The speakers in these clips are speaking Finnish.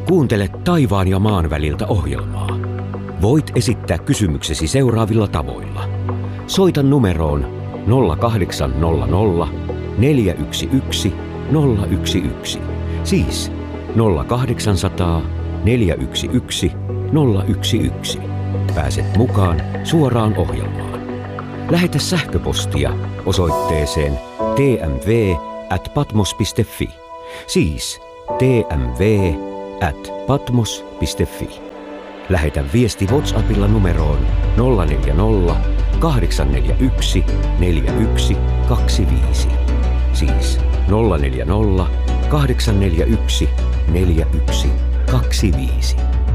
Kuuntele taivaan ja maan väliltä -ohjelmaa. Voit esittää kysymyksesi seuraavilla tavoilla. Soita numeroon 0800 411 011. Siis 0800 411 011. Pääset mukaan suoraan ohjelmaan. Lähetä sähköpostia osoitteeseen tmv@patmos.fi. Siis tmv@patmos.fi. Lähetä viesti WhatsAppilla numeroon 040 841 4125. Siis 040 841 4125.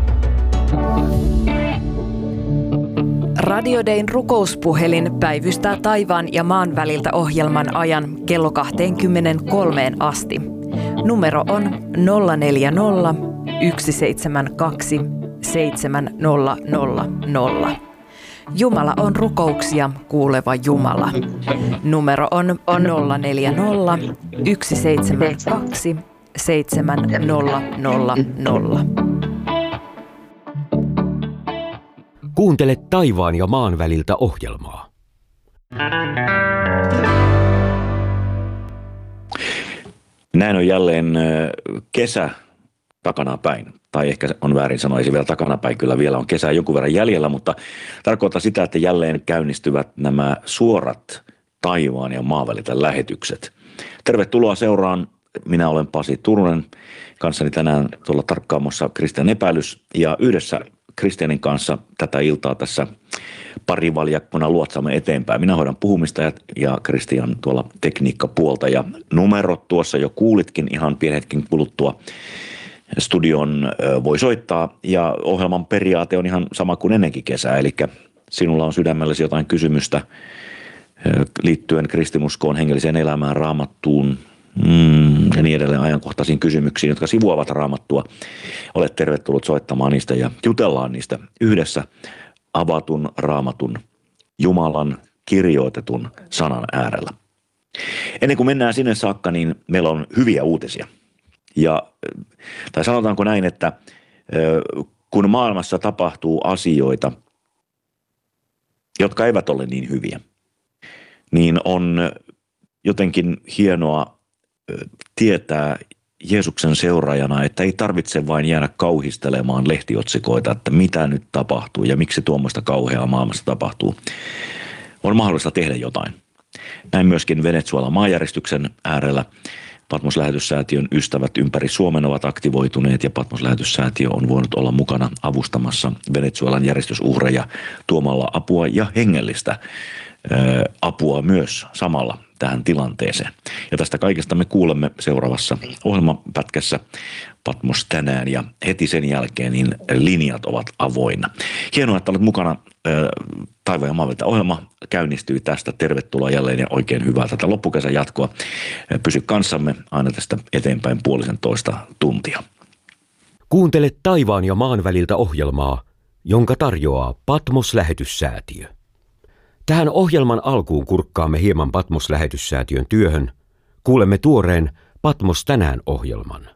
Radio Dayn rukouspuhelin päivystää taivaan ja maan väliltä -ohjelman ajan kello 23 asti. Numero on 040 172 7000. Jumala on rukouksia kuuleva Jumala. Numero on 040 172 7000. Kuuntele taivaan ja maan väliltä -ohjelmaa. Näin on jälleen kesä takanapäin. Tai ehkä on väärin sanoa, ei vielä takanapäin, kyllä vielä on kesää jonkun verran jäljellä, mutta tarkoittaa sitä, että jälleen käynnistyvät nämä suorat taivaan ja maan väliltä lähetykset. Tervetuloa seuraan. Minä olen Pasi Turunen, kanssani tänään tuolla tarkkaamossa Kristian Epäilys, ja yhdessä Kristianin kanssa tätä iltaa tässä parivaljakkona luotsaamme eteenpäin. Minä hoidan puhumista ja Kristian tuolla tekniikkapuolta, ja numerot tuossa jo kuulitkin ihan pienen hetken kuluttua. Studion voi soittaa, ja ohjelman periaate on ihan sama kuin ennenkin kesää, eli sinulla on sydämellesi jotain kysymystä liittyen kristinuskoon, hengelliseen elämään, raamattuun ja niin edelleen ajankohtaisiin kysymyksiin, jotka sivuavat raamattua. Olet tervetullut soittamaan niistä ja jutellaan niistä yhdessä avatun raamatun, Jumalan kirjoitetun sanan äärellä. Ennen kuin mennään sinne saakka, niin meillä on hyviä uutisia. Tai sanotaanko näin, että kun maailmassa tapahtuu asioita, jotka eivät ole niin hyviä, niin on jotenkin hienoa tietää Jeesuksen seuraajana, että ei tarvitse vain jäädä kauhistelemaan lehtiotsikoita, että mitä nyt tapahtuu ja miksi tuommoista kauheaa maailmassa tapahtuu. On mahdollista tehdä jotain. Näin myöskin Venezuelan maanjäristyksen äärellä Patmos-lähetyssäätiön ystävät ympäri Suomen ovat aktivoituneet, ja Patmos-lähetyssäätiö on voinut olla mukana avustamassa Venezuelan järjestysuhreja tuomalla apua ja hengellistä apua myös samalla tähän tilanteeseen. Ja tästä kaikesta me kuulemme seuraavassa ohjelmapätkässä Patmos tänään, ja heti sen jälkeen niin linjat ovat avoinna. Hienoa, että olet mukana. Taivaan ja maan väliltä -ohjelma käynnistyy tästä. Tervetuloa jälleen ja oikein hyvää tätä loppukesän jatkoa. Pysy kanssamme aina tästä eteenpäin 1,5 tuntia. Kuuntele taivaan ja maan väliltä -ohjelmaa, jonka tarjoaa Patmos-lähetyssäätiö. Tähän ohjelman alkuun kurkkaamme hieman Patmos-lähetyssäätiön työhön. Kuulemme tuoreen Patmos tänään -ohjelman.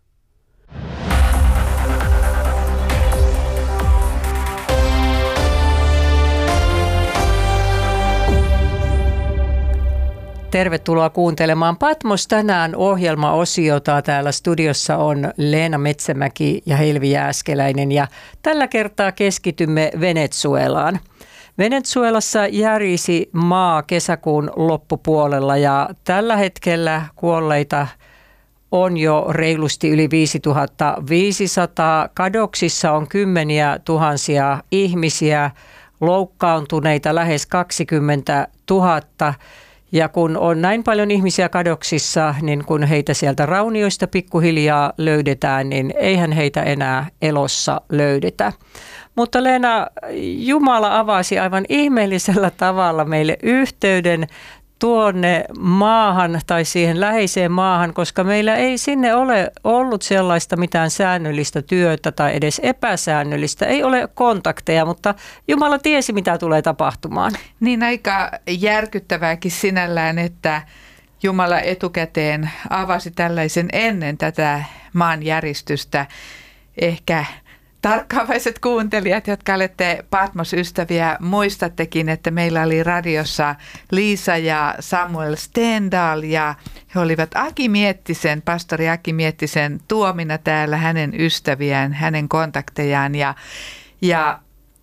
Tervetuloa kuuntelemaan Patmos tänään -ohjelmaosiota. Täällä studiossa on Leena Metsämäki ja Helvi Jääskeläinen, ja tällä kertaa keskitymme Venezuelaan. Venezuelassa järisi maa kesäkuun loppupuolella, ja tällä hetkellä kuolleita on jo reilusti yli 5500. Kadoksissa on kymmeniä tuhansia ihmisiä, loukkaantuneita lähes 20 000. Ja kun on näin paljon ihmisiä kadoksissa, niin kun heitä sieltä raunioista pikkuhiljaa löydetään, niin eihän heitä enää elossa löydetä. Mutta Leena, Jumala avasi aivan ihmeellisellä tavalla meille yhteyden tuonne maahan tai siihen läheiseen maahan, koska meillä ei sinne ole ollut sellaista mitään säännöllistä työtä tai edes epäsäännöllistä. Ei ole kontakteja, mutta Jumala tiesi, mitä tulee tapahtumaan. Niin, aika järkyttävääkin sinällään, että Jumala etukäteen avasi tällaisen ennen tätä maanjäristystä. ehkä tarkkaavaiset kuuntelijat, jotka olette Patmos-ystäviä, muistattekin, että meillä oli radiossa Liisa ja Samuel Stendahl ja he olivat pastori Aki Miettisen tuomina täällä, hänen ystäviään, hänen kontaktejaan ja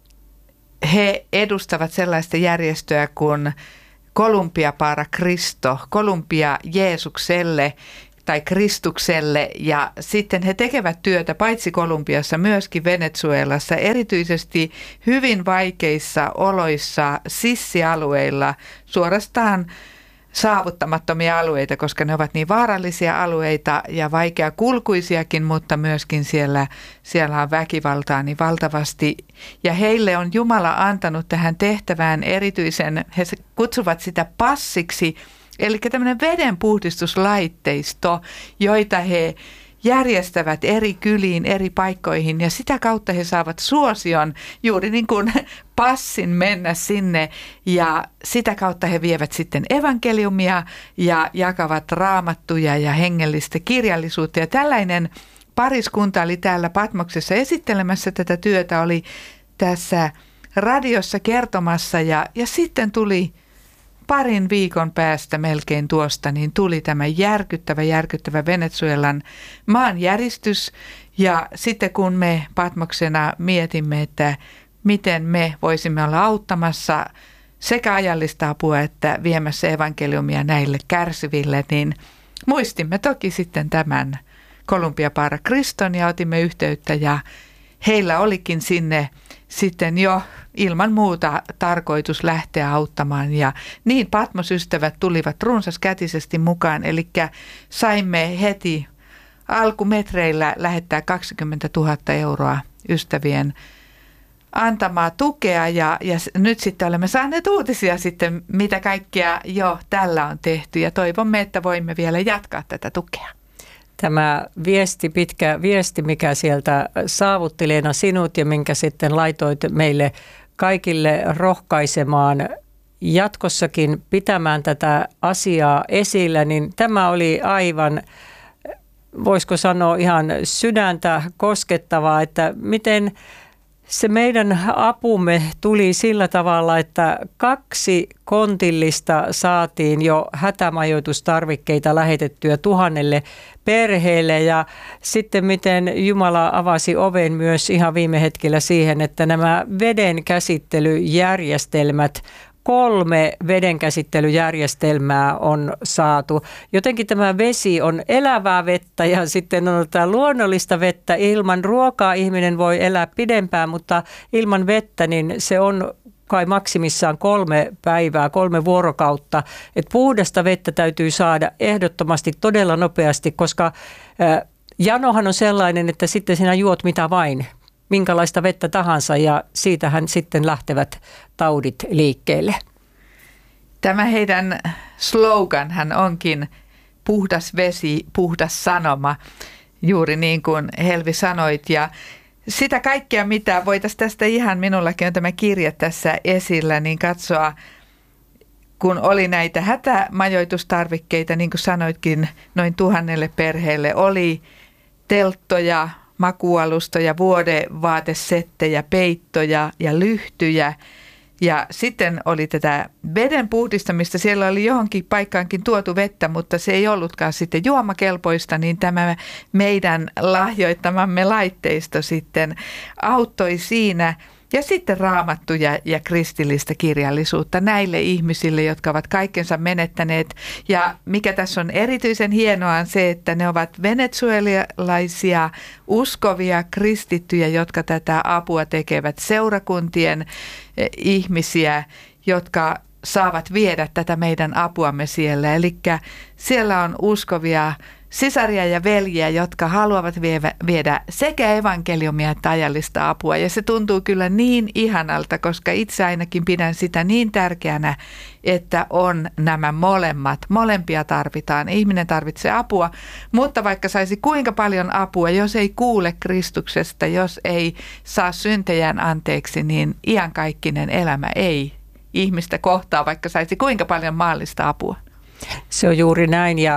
he edustavat sellaista järjestöä kuin Columbia para Cristo, Columbia Jeesukselle tai Kristukselle, ja sitten he tekevät työtä paitsi Kolumbiassa myöskin Venezuelassa, erityisesti hyvin vaikeissa oloissa, sissialueilla, suorastaan saavuttamattomia alueita, koska ne ovat niin vaarallisia alueita ja vaikeakulkuisiakin, mutta myöskin siellä on väkivaltaa niin valtavasti. Ja heille on Jumala antanut tähän tehtävään erityisen, he kutsuvat sitä passiksi, eli tämmöinen vedenpuhdistuslaitteisto, joita he järjestävät eri kyliin, eri paikkoihin ja sitä kautta he saavat suosion juuri niin kuin passin mennä sinne ja sitä kautta he vievät sitten evankeliumia ja jakavat raamattuja ja hengellistä kirjallisuutta ja tällainen pariskunta oli täällä Patmoksessa esittelemässä tätä työtä, oli tässä radiossa kertomassa ja sitten tuli parin viikon päästä melkein tuosta, niin tuli tämä järkyttävä Venezuelan maanjäristys. Ja sitten kun me Patmoksena mietimme, että miten me voisimme olla auttamassa sekä ajallista apua että viemässä evankeliumia näille kärsiville, niin muistimme toki sitten tämän Columbia para Criston ja otimme yhteyttä ja heillä olikin sinne sitten jo ilman muuta tarkoitus lähteä auttamaan ja niin Patmos-ystävät tulivat runsaskätisesti mukaan, eli saimme heti alkumetreillä lähettää 20 000 euroa ystävien antamaa tukea ja nyt sitten olemme saaneet uutisia sitten, mitä kaikkea jo tällä on tehty ja toivomme, että voimme vielä jatkaa tätä tukea. Tämä pitkä viesti, mikä sieltä saavutti Leena sinut ja minkä sitten laitoit meille kaikille rohkaisemaan jatkossakin pitämään tätä asiaa esillä, niin tämä oli aivan, voisiko sanoa ihan sydäntä koskettavaa, että miten se meidän apumme tuli sillä tavalla, että 2 kontillista saatiin jo hätämajoitustarvikkeita lähetettyä 1000 perheelle ja sitten miten Jumala avasi oven myös ihan viime hetkellä siihen, että nämä vedenkäsittelyjärjestelmät 3 vedenkäsittelyjärjestelmää on saatu. Jotenkin tämä vesi on elävää vettä ja sitten on tämä luonnollista vettä. Ilman ruokaa ihminen voi elää pidempään, mutta ilman vettä niin se on kai maksimissaan 3 päivää, 3 vuorokautta. Et puhdasta vettä täytyy saada ehdottomasti todella nopeasti, koska janohan on sellainen, että sitten sinä juot mitä vain, minkälaista vettä tahansa ja siitähän sitten lähtevät taudit liikkeelle. Tämä heidän sloganhan onkin puhdas vesi, puhdas sanoma, juuri niin kuin Helvi sanoit. Ja sitä kaikkea, mitä voitaisiin tästä ihan, minullakin on tämä kirja tässä esillä, niin katsoa, kun oli näitä hätämajoitustarvikkeita, niin kuin sanoitkin, noin 1000 perheelle oli telttoja, makuualustoja, vuodevaatesettejä, peittoja ja lyhtyjä. Ja sitten oli tätä veden puhdistamista. Siellä oli johonkin paikkaankin tuotu vettä, mutta se ei ollutkaan sitten juomakelpoista, niin tämä meidän lahjoittamamme laitteisto sitten auttoi siinä. Ja sitten raamattuja ja kristillistä kirjallisuutta näille ihmisille, jotka ovat kaikkensa menettäneet. Ja mikä tässä on erityisen hienoa on se, että ne ovat venezuelalaisia uskovia kristittyjä, jotka tätä apua tekevät, seurakuntien ihmisiä, jotka saavat viedä tätä meidän apuamme siellä. Eli siellä on uskovia sisaria ja veljiä, jotka haluavat viedä sekä evankeliumia että ajallista apua. Ja se tuntuu kyllä niin ihanalta, koska itse ainakin pidän sitä niin tärkeänä, että on nämä molemmat. Molempia tarvitaan. Ihminen tarvitsee apua, mutta vaikka saisi kuinka paljon apua, jos ei kuule Kristuksesta, jos ei saa syntejään anteeksi, niin iankaikkinen elämä ei ihmistä kohtaa, vaikka saisi kuinka paljon maallista apua. Se on juuri näin ja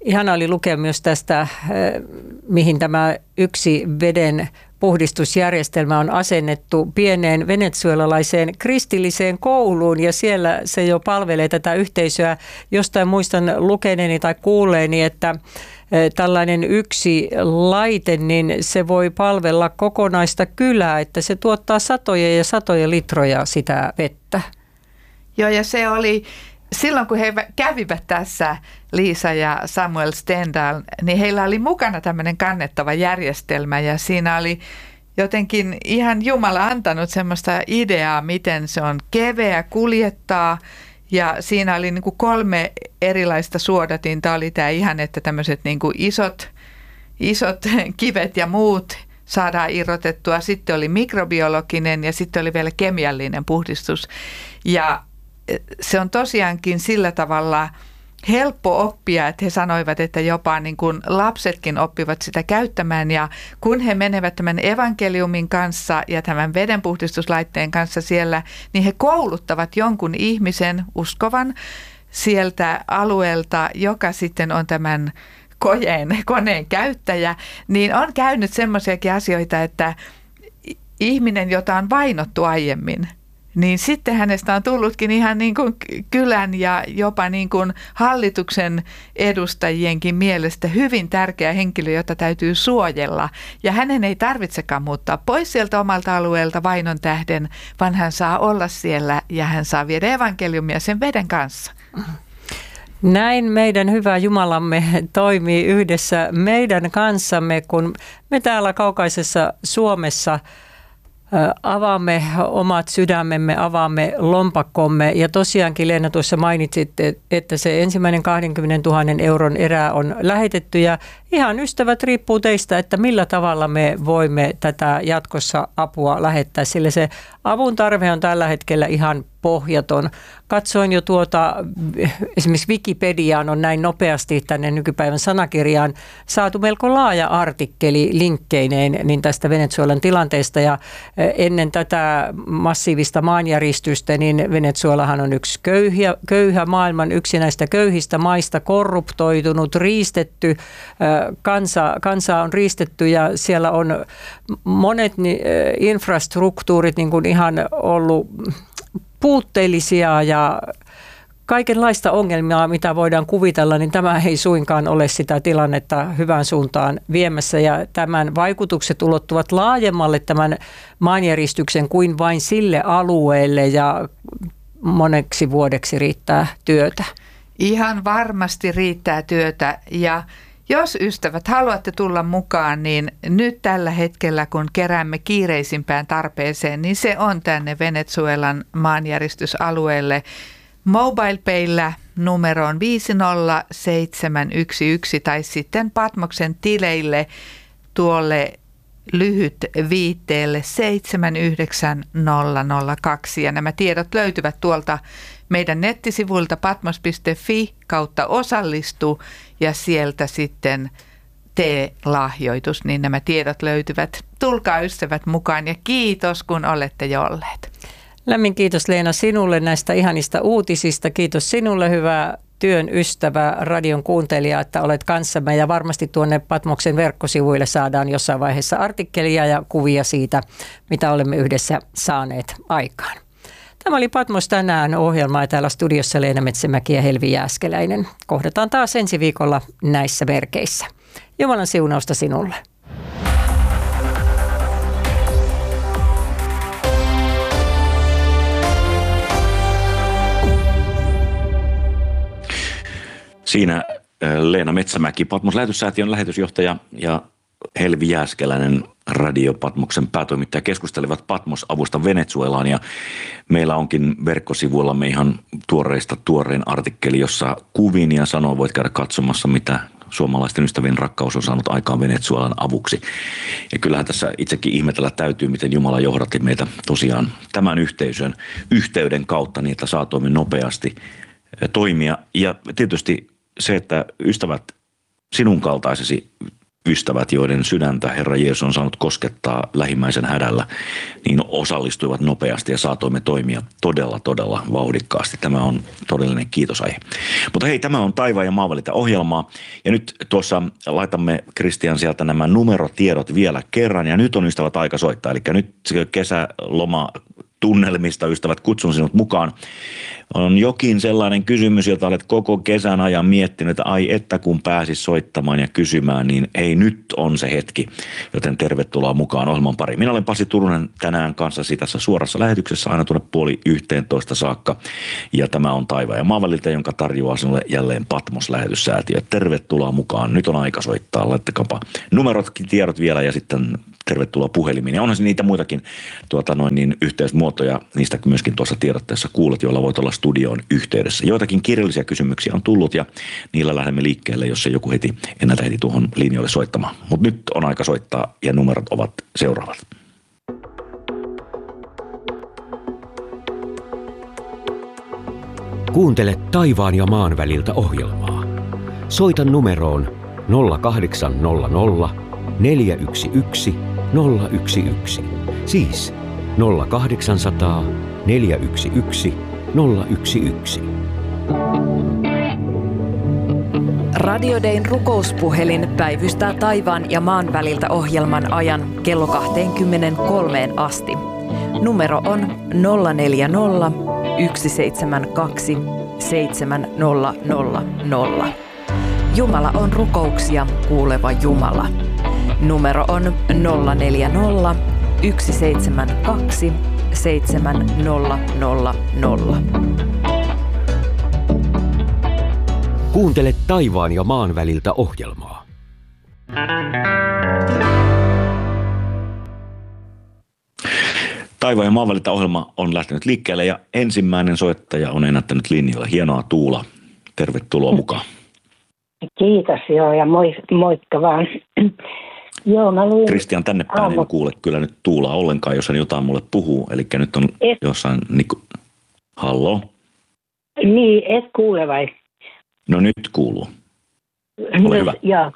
Ihana oli lukea myös tästä, mihin tämä yksi veden puhdistusjärjestelmä on asennettu pieneen venezuelalaiseen kristilliseen kouluun ja siellä se jo palvelee tätä yhteisöä. Jostain muistan lukeneeni tai kuulleeni, että tällainen yksi laite, niin se voi palvella kokonaista kylää, että se tuottaa satoja ja satoja litroja sitä vettä. Joo, ja se oli silloin, kun he kävivät tässä, Liisa ja Samuel Stendahl, niin heillä oli mukana tämmöinen kannettava järjestelmä ja siinä oli jotenkin ihan Jumala antanut semmoista ideaa, miten se on keveä kuljettaa ja siinä oli niin kuin 3 erilaista suodatinta. Oli tämä ihan, että tämmöiset niin kuin isot kivet ja muut saadaan irrotettua. Sitten oli mikrobiologinen ja sitten oli vielä kemiallinen puhdistus ja se on tosiaankin sillä tavalla helppo oppia, että he sanoivat, että jopa niin kuin lapsetkin oppivat sitä käyttämään ja kun he menevät tämän evankeliumin kanssa ja tämän vedenpuhdistuslaitteen kanssa siellä, niin he kouluttavat jonkun ihmisen uskovan sieltä alueelta, joka sitten on tämän koneen käyttäjä, niin on käynyt semmoisiakin asioita, että ihminen, jota on vainottu aiemmin, niin sitten hänestä on tullutkin ihan niin kuin kylän ja jopa niin kuin hallituksen edustajienkin mielestä hyvin tärkeä henkilö, jota täytyy suojella. Ja hänen ei tarvitsekaan muuttaa pois sieltä omalta alueelta vainon tähden, vaan hän saa olla siellä ja hän saa viedä evankeliumia sen veden kanssa. Näin meidän hyvä Jumalamme toimii yhdessä meidän kanssamme, kun me täällä kaukaisessa Suomessa avaamme omat sydämemme, avaamme lompakkomme ja tosiaankin Leena tuossa mainitsit, että se ensimmäinen 20 000 euron erä on lähetetty ja ihan ystävät riippuu teistä, että millä tavalla me voimme tätä jatkossa apua lähettää, sillä se avun tarve on tällä hetkellä ihan pohjaton. Katsoin jo esimerkiksi Wikipediaan on näin nopeasti tänne nykypäivän sanakirjaan saatu melko laaja artikkeli linkkeineen niin tästä Venezuelan tilanteesta ja ennen tätä massiivista maanjäristystä, niin Venezuelahan on yksi köyhä maailman yksi näistä köyhistä maista, korruptoitunut, riistetty, kansa on riistetty ja siellä on monet infrastruktuurit niin kuin ihan ollut puutteellisia ja kaikenlaista ongelmia, mitä voidaan kuvitella, niin tämä ei suinkaan ole sitä tilannetta hyvään suuntaan viemässä. Ja tämän vaikutukset ulottuvat laajemmalle tämän maanjäristyksen kuin vain sille alueelle ja moneksi vuodeksi riittää työtä. Ihan varmasti riittää työtä ja jos ystävät haluatte tulla mukaan, niin nyt tällä hetkellä, kun keräämme kiireisimpään tarpeeseen, niin se on tänne Venezuelan maanjäristysalueelle. MobilePaylla numeroon 50711 tai sitten Patmoksen tileille tuolle lyhyt viitteelle 79002 ja nämä tiedot löytyvät tuolta meidän nettisivuilta patmos.fi/osallistu ja sieltä sitten tee lahjoitus, niin nämä tiedot löytyvät. Tulkaa ystävät mukaan ja kiitos kun olette jo olleet. Lämmin kiitos Leena sinulle näistä ihanista uutisista. Kiitos sinulle hyvä työn ystävä, radion kuuntelija, että olet kanssamme ja varmasti tuonne Patmoksen verkkosivuille saadaan jossain vaiheessa artikkelia ja kuvia siitä, mitä olemme yhdessä saaneet aikaan. Tämä oli Patmos tänään ohjelma ja täällä studiossa Leena Metsämäki ja Helvi Jääskeläinen. Kohdataan taas ensi viikolla näissä merkeissä. Jumalan siunausta sinulle. Siinä Leena Metsämäki, Patmos-lähetyssäätiön lähetysjohtaja ja Helvi Jääskeläinen, Radio Patmoksen päätoimittaja, keskustelevat Patmos-avusta Venezuelaan ja meillä onkin verkkosivuillamme ihan tuorein artikkeli, jossa kuvin ja sanoin voit käydä katsomassa, mitä suomalaisten ystävien rakkaus on saanut aikaan Venezuelan avuksi. Ja kyllähän tässä itsekin ihmetellä täytyy, miten Jumala johdatti meitä tosiaan tämän yhteyden kautta niin, että saatoimme nopeasti toimia. Ja tietysti se, että ystävät sinun kaltaisesi ystävät, joiden sydäntä Herra Jeesus on saanut koskettaa lähimmäisen hädällä, niin osallistuivat nopeasti ja saatoimme toimia todella vauhdikkaasti. Tämä on todellinen kiitosaihe. Mutta hei, tämä on Taivaan ja maan väliltä -ohjelmaa. Ja nyt tuossa laitamme, Kristian, sieltä nämä numerotiedot vielä kerran. Ja nyt on, ystävät, aika soittaa. Eli nyt kesäloma tunnelmista, ystävät, kutsun sinut mukaan. On jokin sellainen kysymys, jota olet koko kesän ajan miettinyt, että ai että kun pääsis soittamaan ja kysymään, niin ei, nyt on se hetki. Joten tervetuloa mukaan ohjelman pariin. Minä olen Pasi Turunen tänään kanssasi tässä suorassa lähetyksessä aina tuonne 10:30 saakka. Ja tämä on Taivaan ja maan väliltä, jonka tarjoaa sinulle jälleen Patmos-lähetyssäätiö. Tervetuloa mukaan. Nyt on aika soittaa. Laittakapa numerotkin, tiedot vielä ja sitten tervetuloa puhelimiin. Ja onhan niitä muitakin yhteysmuotoja, niistä myöskin tuossa tiedotteessa kuulet, joilla voit olla studioon yhteydessä. Joitakin kirjallisia kysymyksiä on tullut ja niillä lähdemme liikkeelle, jos se joku heti tuohon linjoille soittamaan. Mutta nyt on aika soittaa ja numerot ovat seuraavat. Kuuntele Taivaan ja maan väliltä -ohjelmaa. Soita numeroon 0800 411 011. Siis 0800 411 011. Radio Dayn rukouspuhelin päivystää Taivaan ja maan väliltä -ohjelman ajan kello 23 asti. Numero on 040 172 7000. Jumala on rukouksia kuuleva Jumala. Numero on 040 172 7000. Kuuntele Taivaan ja maan väliltä -ohjelmaa. Taivaan ja maan väliltä -ohjelma on lähtenyt liikkeelle ja ensimmäinen soittaja on ennättänyt linjalle. Hienoa, Tuula. Tervetuloa mukaan. Kiitos, joo, ja moikka vaan. Joo, mä luin... Kristian, tänne päin en kuule kyllä nyt Tuulaa ollenkaan, jos hän jotain mulle puhuu. Eli nyt on jossain... Hallo? Niin, et kuule vai? No nyt kuuluu. Ole hyvä. Joo.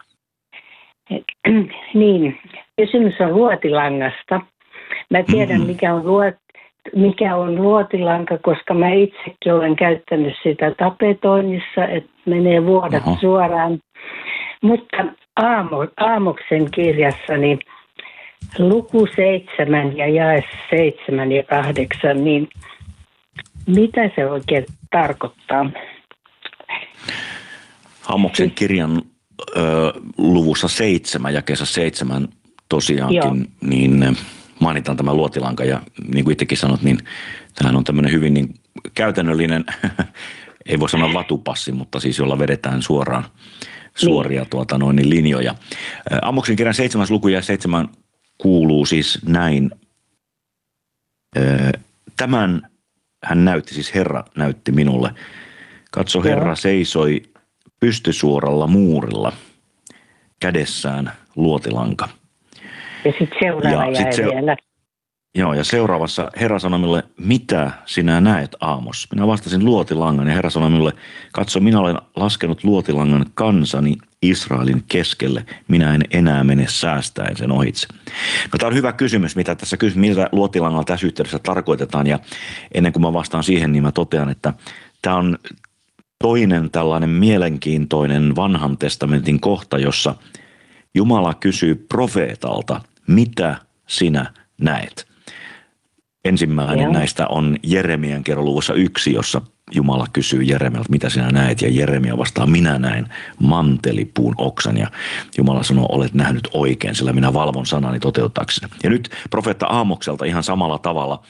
Niin, kysymys on luotilangasta. Mä tiedän, mikä on luotilanka, koska mä itsekin olen käyttänyt sitä tapetoinnissa, että menee vuodat suoraan. Mutta Aamoksen kirjassani luku 7 ja jae 7 ja 8, niin mitä se oikein tarkoittaa? Aamoksen kirjan luvussa 7 jakeessa 7 tosiaankin, niin mainitaan tämä luotilanka ja niin kuin itsekin sanot, niin tämähän on tämmöinen hyvin niin käytännöllinen, ei voi sanoa vatupassi, mutta siis jolla vedetään suoria linjoja. Aamoksen kirjan 7. luku ja 7 kuuluu siis näin. Tämän hän näytti, siis Herra näytti minulle. Katso, Herra seisoi pystysuoralla muurilla, kädessään luotilanka. Ja sitten seuraava vielä. Joo, ja seuraavassa Herra sanoi minulle, mitä sinä näet, Aamos? Minä vastasin luotilangan ja Herra sanoi minulle, katso, minä olen laskenut luotilangan kansani Israelin keskelle. Minä en enää mene säästäen sen ohitse. No, tämä on hyvä kysymys, mitä luotilangalla tässä yhteydessä tarkoitetaan. Ja ennen kuin mä vastaan siihen, niin mä totean, että tämä on toinen tällainen mielenkiintoinen vanhan testamentin kohta, jossa Jumala kysyy profeetalta, mitä sinä näet? Ensimmäinen näistä on Jeremian kerroluvussa 1, jossa Jumala kysyy Jeremialta, mitä sinä näet? Ja Jeremia vastaa, minä näen mantelipuun oksan. Ja Jumala sanoo, olet nähnyt oikein, sillä minä valvon sanani toteuttaakseni. Ja nyt profeetta Aamokselta ihan samalla tavalla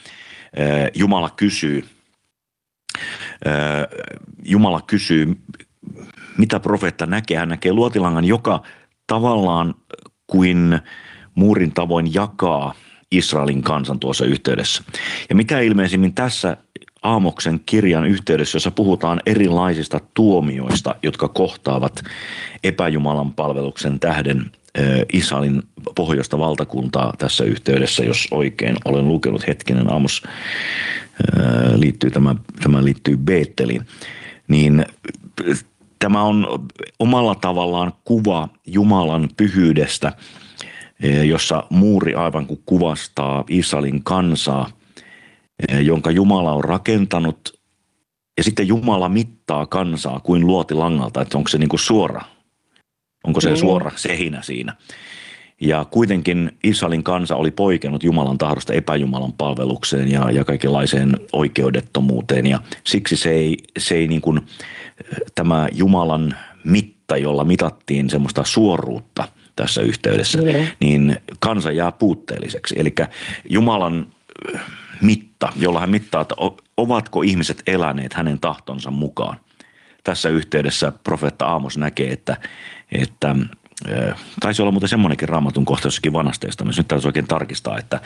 Jumala kysyy, mitä profeetta näkee. Hän näkee luotilangan, joka tavallaan kuin muurin tavoin jakaa Israelin kansan tuossa yhteydessä. Ja mitä ilmeisimmin tässä Aamoksen kirjan yhteydessä, jossa puhutaan erilaisista tuomioista, jotka kohtaavat epäjumalan palveluksen tähden Israelin pohjoista valtakuntaa tässä yhteydessä, jos oikein olen lukenut hetkinen. Aamos tämä liittyy Beetteliin. Niin tämä on omalla tavallaan kuva Jumalan pyhyydestä, jossa muuri aivan kuin kuvastaa Israelin kansaa, jonka Jumala on rakentanut. Ja sitten Jumala mittaa kansaa kuin luotilangalta, että onko se niin kuin suora, onko se suora sehinä siinä. Ja kuitenkin Israelin kansa oli poikennut Jumalan tahdosta epäjumalan palvelukseen ja kaikenlaiseen oikeudettomuuteen. Ja siksi se ei niin kuin, tämä Jumalan mitta, jolla mitattiin semmoista suoruutta tässä yhteydessä, niin kansa jää puutteelliseksi. Eli Jumalan mitta, jolla hän mittaa, että ovatko ihmiset eläneet hänen tahtonsa mukaan. Tässä yhteydessä profeetta Aamos näkee, että taisi olla muuten semmoinenkin Raamatun kohta jossakin Vanhassa Testamentissa. Nyt täytyy oikein tarkistaa, että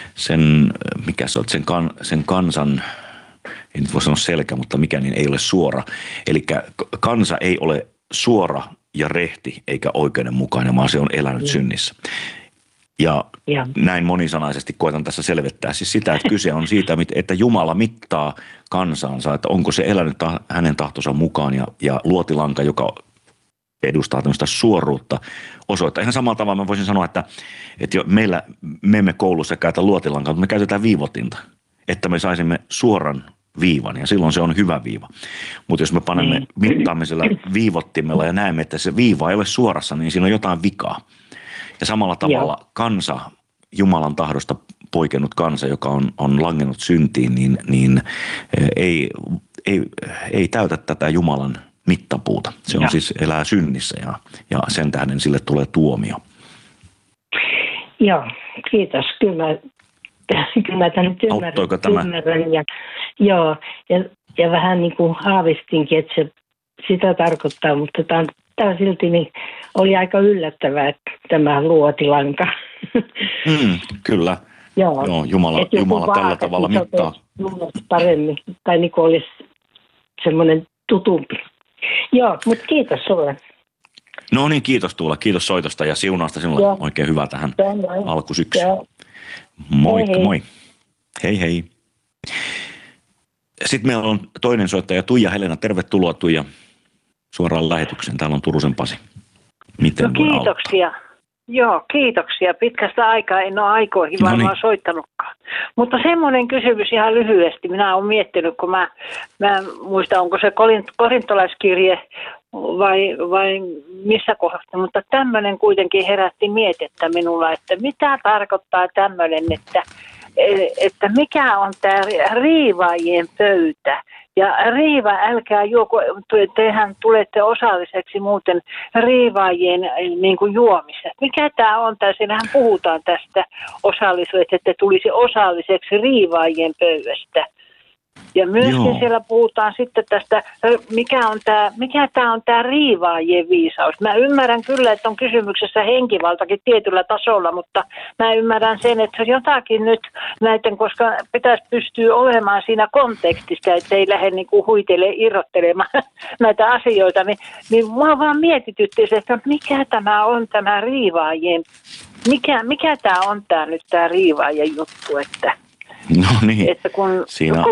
sen kansan, en nyt voi sanoa selkä, mutta mikä niin ei ole suora. Eli kansa ei ole suora ja rehti eikä oikeudenmukainen, vaan se on elänyt synnissä. Ja näin monisanaisesti koitan tässä selvittää siis sitä, että kyse on siitä, että Jumala mittaa kansansa, että onko se elänyt hänen tahtonsa mukaan ja luotilanka, joka edustaa tämmöistä suoruutta, osoittaa. Ihan samalla tavalla mä voisin sanoa, että me emme koulussa käytä luotilankaa, mutta me käytetään viivotinta, että me saisimme suoran viivan ja silloin se on hyvä viiva. Mutta jos me mittaamme sillä viivottimella ja näemme, että se viiva ei ole suorassa, niin siinä on jotain vikaa. Ja samalla tavalla kansa, Jumalan tahdosta poikennut kansa, joka on langennut syntiin, niin ei täytä tätä Jumalan mittapuuta. Se on siis elää synnissä ja sen tähden sille tulee tuomio. Joo, kiitos. Kyllä mä tämän nyt ymmärrän. Ja vähän niin kuin haavistinkin, että se sitä tarkoittaa, mutta tämä silti niin oli aika yllättävää, että tämä luotilanka. Kyllä. Joo, Jumala tällä tavalla mittaa. Paremmin, tai niin kuin olisi semmoinen tutumpi. Joo, mutta kiitos sulle. No niin, kiitos Tuula. Kiitos soitosta ja siunausta sinulle. Oikein hyvä tähän alkusyksyyn. Moikka, moi. Hei hei. Sitten meillä on toinen soittaja Tuija Helena. Tervetuloa Tuija suoraan lähetykseen. Täällä on Turusen Pasi. Miten voi kiitoksia. Auttaa? Joo, kiitoksia. Pitkästä aikaa en ole aikoihin varmaan soittanutkaan. Mutta semmoinen kysymys ihan lyhyesti. Minä olen miettinyt, kun mä muistan, onko se korintolaiskirje vai missä kohdassa. Mutta tämmöinen kuitenkin herätti mietettä minulla, että mitä tarkoittaa tämmöinen, että mikä on tämä riivaajien pöytä. Ja riiva, älkää juoko, tehän tulette osalliseksi muuten riivaajien niin kuin juomisesta. Mikä tämä on? Siinähän puhutaan tästä osallisuudesta, että tulisi osalliseksi riivaajien pöydästä. Ja myöskin siellä puhutaan sitten tästä, mikä tämä on tämä riivaajien viisaus. Mä ymmärrän kyllä, että on kysymyksessä henkivaltakin tietyllä tasolla, mutta mä ymmärrän sen, että jotakin nyt näiden, koska pitäisi pystyä olemaan siinä kontekstista, että ei lähde niin kuin irrottelemaan näitä asioita, niin mua vaan mietitytti se, että mikä tämä on tämä riivaajien, mikä tämä on tämä nyt tämä riivaajien juttu, että... No niin, että siinä...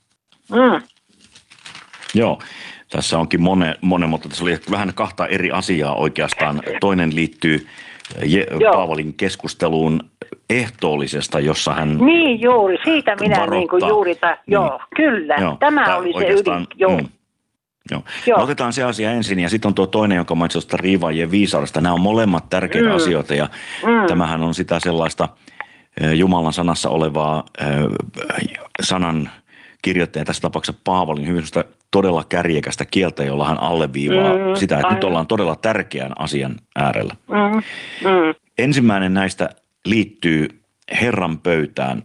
Joo, tässä onkin monen, mutta tässä oli vähän kahta eri asiaa oikeastaan. Toinen liittyy Paavalin keskusteluun ehtoollisesta, jossa hän niin juuri, siitä minä niin kuin juuri, kyllä, tämä oli se ydin, Joo. No, otetaan se asia ensin ja sitten on tuo toinen, joka mainitsi tuosta riivaajien viisaudesta. Nämä on molemmat tärkeitä asioita ja tämähän on sitä sellaista Jumalan sanassa olevaa sanan kirjoittaja, tässä tapauksessa Paavalin, hyvin todella kärjekästä kieltä, jolla hän alleviivaa sitä, että nyt ollaan todella tärkeän asian äärellä. Ensimmäinen näistä liittyy Herran pöytään,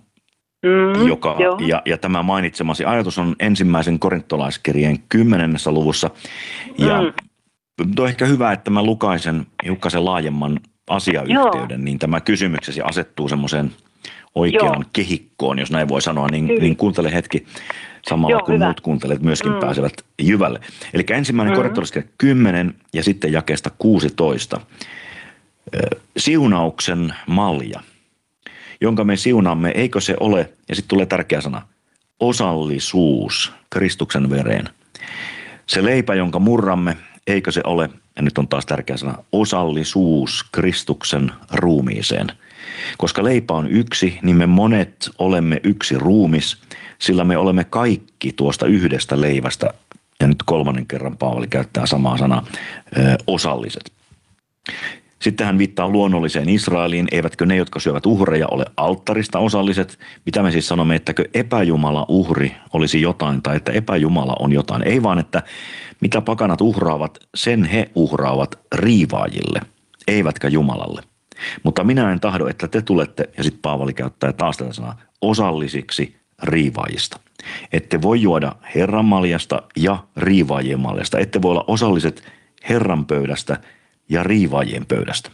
ja tämä mainitsemasi ajatus on ensimmäisen korintolaiskirjeen 10. luvussa. Ja on ehkä hyvä, että mä lukaisen hiukkasen laajemman asiayhteyden, niin tämä kysymyksesi asettuu semmoiseen oikeaan kehikkoon, jos näin voi sanoa, niin kuuntele hetki samalla kun muut kuuntelet myöskin pääsevät jyvälle. Eli ensimmäinen korintolaiskirja 10 ja sitten jakeesta 16. Siunauksen malja, jonka me siunaamme, eikö se ole, ja sitten tulee tärkeä sana, osallisuus Kristuksen vereen. Se leipä, jonka murramme, eikö se ole, ja nyt on taas tärkeä sana, osallisuus Kristuksen ruumiiseen. Koska leipä on yksi, niin me monet olemme yksi ruumis, sillä me olemme kaikki tuosta yhdestä leivästä, ja nyt 3. kerran Paavali käyttää samaa sanaa, osalliset. Sitten hän viittaa luonnolliseen Israeliin, eivätkö ne, jotka syövät uhreja, ole alttarista osalliset? Mitä me siis sanomme, ettäkö epäjumala uhri olisi jotain, tai että epäjumala on jotain? Ei vaan, että mitä pakanat uhraavat, sen he uhraavat riivaajille, eivätkä Jumalalle. Mutta minä en tahdo, että te tulette, ja sitten Paavali käyttää taas tätä sanaa, osallisiksi riivaajista. Ette voi juoda Herran maljasta ja riivaajien maljasta. Ette voi olla osalliset Herran pöydästä ja riivaajien pöydästä.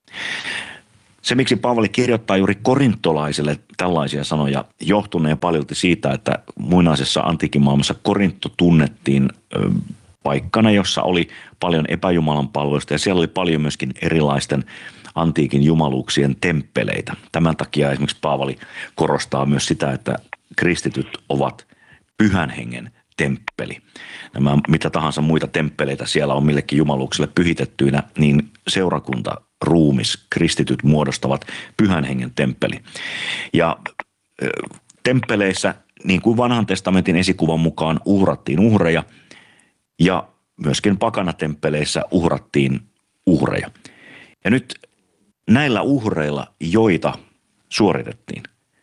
Se, miksi Paavali kirjoittaa juuri korintolaisille tällaisia sanoja, johtunee paljolti siitä, että muinaisessa antiikin maailmassa Korintto tunnettiin paikkana, jossa oli paljon epäjumalan palvelusta ja siellä oli paljon myöskin erilaisten antiikin jumaluuksien temppeleitä. Tämän takia esimerkiksi Paavali korostaa myös sitä, että kristityt ovat pyhän hengen temppeli. Nämä mitä tahansa muita temppeleitä siellä on millekin jumaluuksille pyhitettyinä, niin seurakunta, ruumis, kristityt muodostavat pyhän hengen temppeli. Ja temppeleissä, niin kuin vanhan testamentin esikuvan mukaan, uhrattiin uhreja ja myöskin pakanatempeleissä uhrattiin uhreja. Ja nyt näillä uhreilla, joita suoritettiin,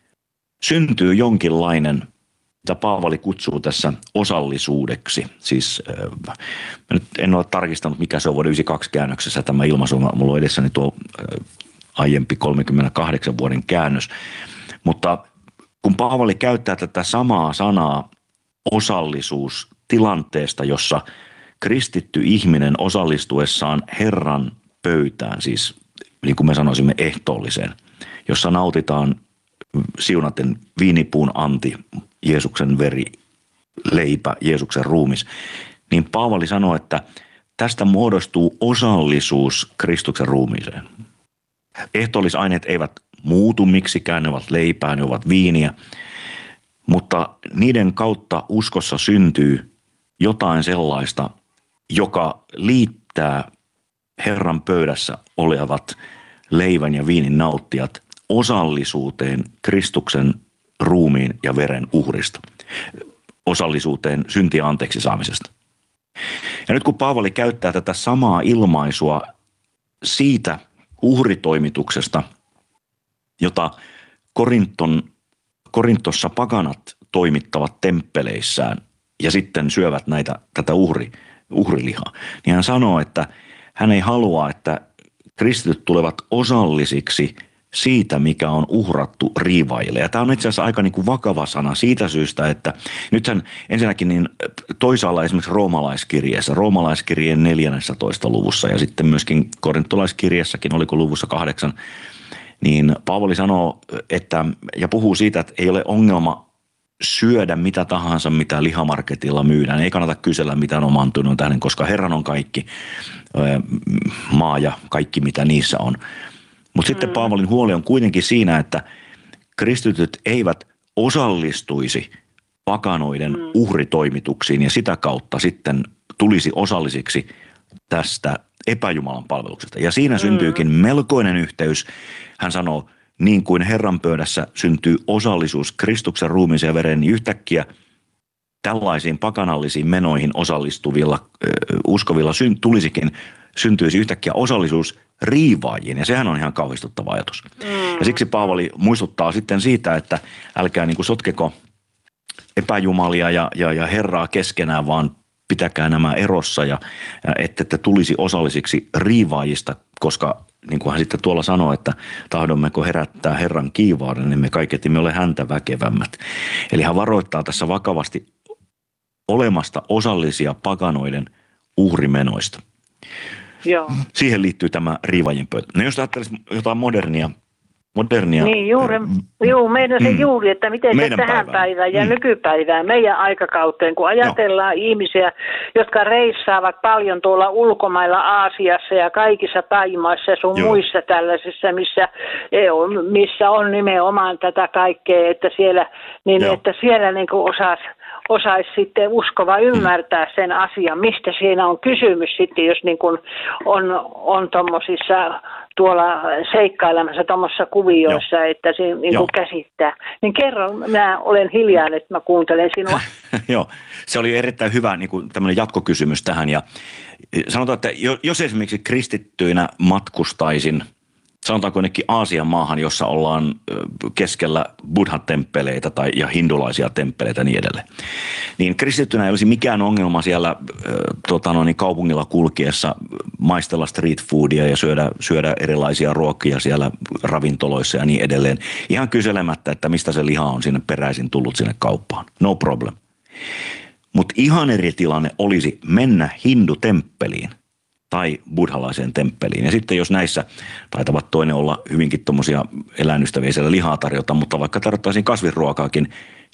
syntyy jonkinlainen, mitä Paavali kutsuu tässä osallisuudeksi. Siis nyt en ole tarkistanut, mikä se on vuoden 1992 käännöksessä tämä ilmaisu. Mulla on edessäni tuo aiempi 38 vuoden käännös. Mutta kun Paavali käyttää tätä samaa sanaa osallisuus tilanteesta, jossa kristitty ihminen osallistuessaan Herran pöytään, siis niin kuin me sanoisimme ehtoolliseen, jossa nautitaan siunaten viinipuun anti, Jeesuksen veri, leipä, Jeesuksen ruumis, niin Paavali sanoo, että tästä muodostuu osallisuus Kristuksen ruumiiseen. Ehtoollisaineet eivät muutu miksikään, ne ovat leipää, ne ovat viiniä, mutta niiden kautta uskossa syntyy jotain sellaista, joka liittää Herran pöydässä olevat leivän ja viinin nauttijat osallisuuteen Kristuksen ruumiin ja veren uhrista, osallisuuteen syntien anteeksi saamisesta. Ja nyt kun Paavali käyttää tätä samaa ilmaisua siitä uhritoimituksesta, jota Korintossa paganat toimittavat temppeleissään ja sitten syövät tätä uhrilihaa, niin hän sanoo, että hän ei halua, että kristityt tulevat osallisiksi siitä, mikä on uhrattu riivaajille. Ja tämä on itse asiassa aika niin kuin vakava sana siitä syystä, että nythän ensinnäkin niin toisaalla esimerkiksi roomalaiskirjeen 14. luvussa ja sitten myöskin korintolaiskirjassakin, oliko luvussa 8, niin Paavali sanoo, että, ja puhuu siitä, että ei ole ongelma syödä mitä tahansa, mitä lihamarketilla myydään. Ei kannata kysellä mitään oman tunnon tähden, koska Herran on kaikki, maa ja kaikki mitä niissä on. Mutta sitten Paavalin huoli on kuitenkin siinä, että kristityt eivät osallistuisi pakanoiden uhritoimituksiin ja sitä kautta sitten tulisi osallisiksi tästä epäjumalan palveluksesta. Ja siinä syntyykin melkoinen yhteys. Hän sanoo, niin kuin Herran pöydässä syntyy osallisuus Kristuksen ruumiiseen ja vereen, niin yhtäkkiä tällaisiin pakanallisiin menoihin osallistuvilla uskovilla syntyisi yhtäkkiä osallisuus riivaajiin, ja sehän on ihan kauhistuttava ajatus. Ja siksi Paavali muistuttaa sitten siitä, että älkää niin kuin sotkeko epäjumalia ja Herraa keskenään, vaan pitäkää nämä erossa ja ette tulisi osallisiksi riivaajista, koska niin kuin hän sitten tuolla sanoo, että tahdommeko herättää Herran kiivauden, niin me kaiketimme ole häntä väkevämmät. Eli hän varoittaa tässä vakavasti olemasta osallisia pakanoiden uhrimenoista. Joo. Siihen liittyy tämä riivaajien pöytä. No jos ajattelisi jotain modernia. Niin, meidän se juuri, että miten se tähän päivään ja nykypäivään, meidän aikakauteen, kun ajatellaan ihmisiä, jotka reissaavat paljon tuolla ulkomailla Aasiassa ja kaikissa Taimaissa ja sun muissa tällaisissa, missä on nimenomaan tätä kaikkea, että siellä, että siellä niin kuin osaisi sitten uskova ymmärtää sen asian, mistä siinä on kysymys sitten, jos niin kuin on tuommoisissa tuolla seikkailemassa tuommoisissa kuvioissa, että se niin kuin käsittää. Niin kerron, minä olen hiljaa, että mä kuuntelen sinua. Joo, se oli erittäin hyvä niin kuin tämmöinen jatkokysymys tähän. Ja sanotaan, että jos esimerkiksi kristittyinä matkustaisin, sanotaanko jonnekin Aasian maahan, jossa ollaan keskellä buddha-temppeleitä ja hindulaisia temppeleitä ja niin edelleen, niin kristittynä ei olisi mikään ongelma siellä kaupungilla kulkiessa maistella street foodia ja syödä erilaisia ruokia siellä ravintoloissa ja niin edelleen. Ihan kyselemättä, että mistä se liha on sinne peräisin tullut sinne kauppaan. No problem. Mutta ihan eri tilanne olisi mennä hindutemppeliin tai buddhalaiseen temppeliin. Ja sitten jos näissä taitavat toinen olla hyvinkin tuommoisia eläinystäviä siellä lihaa tarjota, mutta vaikka tarjottaisiin kasvisruokaakin